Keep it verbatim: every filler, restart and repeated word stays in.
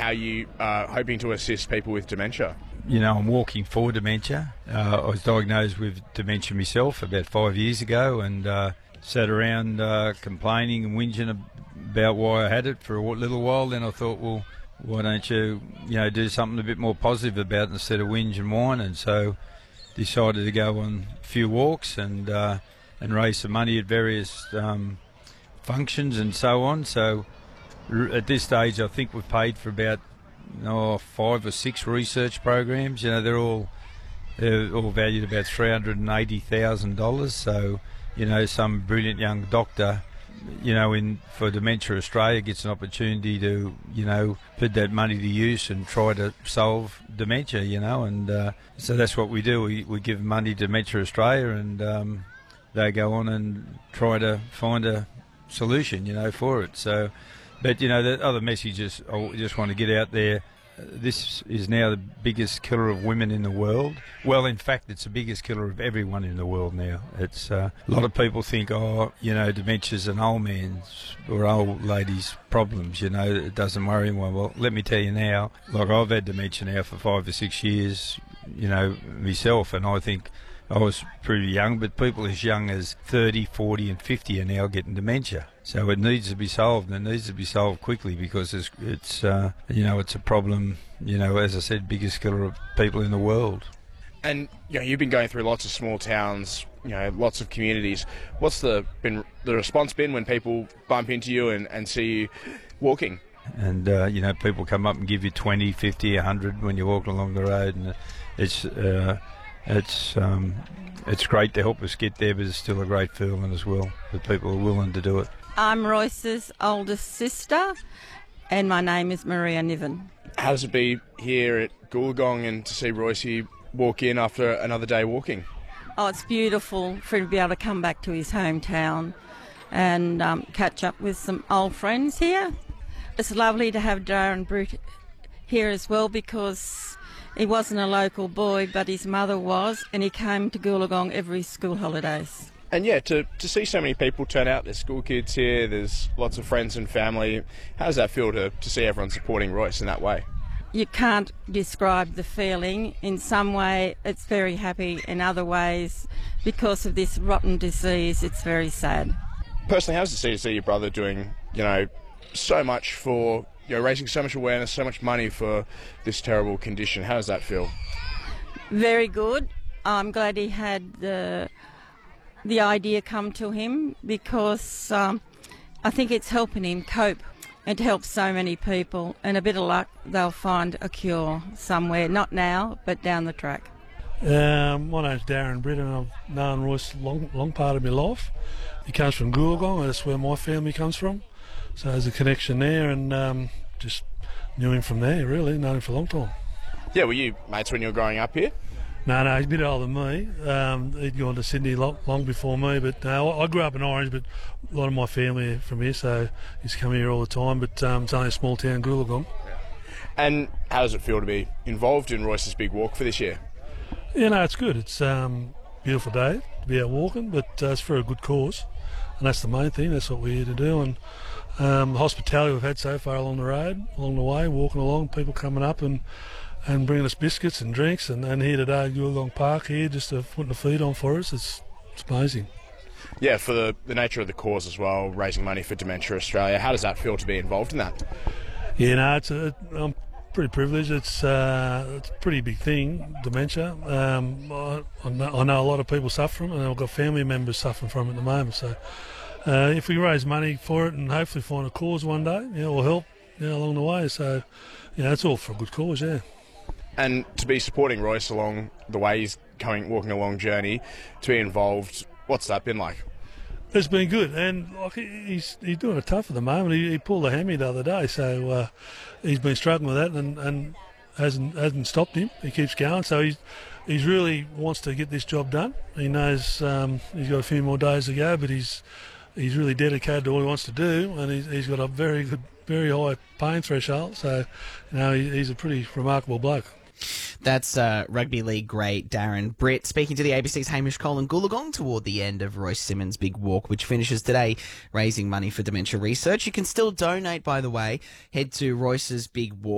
how you are hoping to assist people with dementia. You know, I'm walking for dementia. Uh, I was diagnosed with dementia myself about five years ago, and uh, sat around uh, complaining and whinging about why I had it for a little while. Then I thought, well, why don't you, you know, do something a bit more positive about it instead of whinge and whine? And so decided to go on a few walks and uh, and raise some money at various um, functions and so on. So r- at this stage, I think we've paid for about oh, five or six research programs. You know, they're all they're all valued about three hundred and eighty thousand dollars. So, you know, some brilliant young doctor, you know, in for Dementia Australia gets an opportunity to, you know, put that money to use and try to solve dementia, you know, and uh, so that's what we do. We we give money to Dementia Australia, and um, they go on and try to find a solution, you know, for it. So, but you know, the other messages I just want to get out there. This is now the biggest killer of women in the world. Well, in fact, it's the biggest killer of everyone in the world now. It's uh, a lot of people think, oh, you know, dementia's an old man's or old lady's problems. You know, it doesn't worry anyone. Well, let me tell you now. Like, I've had dementia now for five or six years. You know, myself, and I think I was pretty young, but people as young as thirty, forty and fifty are now getting dementia. So it needs to be solved, and it needs to be solved quickly, because it's, it's uh, you know, it's a problem, you know, as I said, biggest killer of people in the world. And, you know, you've been going through lots of small towns, you know, lots of communities. What's the been the response been when people bump into you and, and see you walking? And, uh, you know, people come up and give you twenty, fifty, a hundred when you're walking along the road, and it's... Uh, It's um, it's great to help us get there, but it's still a great feeling as well that people are willing to do it. I'm Royce's oldest sister, and my name is Maria Niven. How does it be here at Goolagong and to see Royce walk in after another day walking? Oh, it's beautiful for him to be able to come back to his hometown and um, catch up with some old friends here. It's lovely to have Darren Britt here as well, because he wasn't a local boy, but his mother was, and he came to Goolagong every school holidays. And yeah, to, to see so many people turn out, there's school kids here, there's lots of friends and family. How does that feel to, to see everyone supporting Royce in that way? You can't describe the feeling. In some way, it's very happy. In other ways, because of this rotten disease, it's very sad. Personally, how does it see to see your brother doing, you know, so much for... you know, raising so much awareness, so much money for this terrible condition? How does that feel? Very good. I'm glad he had the the idea come to him, because um, I think it's helping him cope and to help so many people. And a bit of luck, they'll find a cure somewhere. Not now, but down the track. Um, my name's Darren Britt, and I've known Royce a long, long part of my life. He comes from Goolagong, and that's where my family comes from. So there's a connection there, and um, just knew him from there, really, known him for a long time. Yeah, were you mates when you were growing up here? No, no, he's a bit older than me. Um, he'd gone to Sydney long, long before me, but no, I grew up in Orange, but a lot of my family are from here, so he's come here all the time, but um, it's only a small town, Goolagong. And how does it feel to be involved in Royce's big walk for this year? Yeah, no, it's good. It's um, a beautiful day to be out walking, but uh, it's for a good cause, and that's the main thing. That's what we're here to do. And Um, the hospitality we've had so far along the road, along the way, walking along, people coming up and, and bringing us biscuits and drinks, and, and here today at Goolagong Park here, just to putting the feed on for us, it's, it's amazing. Yeah, for the, the nature of the cause as well, raising money for Dementia Australia, how does that feel to be involved in that? Yeah, no, it's a, I'm pretty privileged. It's, uh, it's a pretty big thing, dementia. Um, I, I, know, I know a lot of people suffer from it, and I've got family members suffering from it at the moment, so... Uh, if we raise money for it and hopefully find a cause one day, you know, will help, you know, along the way. So, you know, it's all for a good cause, yeah. And to be supporting Royce along the way he's going, walking a long journey, to be involved, what's that been like? It's been good, and like he's he's doing it tough at the moment. He, he pulled a hammy the other day, so uh, he's been struggling with that, and, and hasn't hasn't stopped him. He keeps going, so he's he's really wants to get this job done. He knows um, he's got a few more days to go, but he's He's really dedicated to what he wants to do, and he's, he's got a very good, very high pain threshold. So, you know, he, he's a pretty remarkable bloke. That's uh, rugby league great Darren Britt speaking to the A B C's Hamish Cole and Goolagong toward the end of Royce Simmons' big walk, which finishes today raising money for dementia research. You can still donate, by the way. Head to Royce's big walk.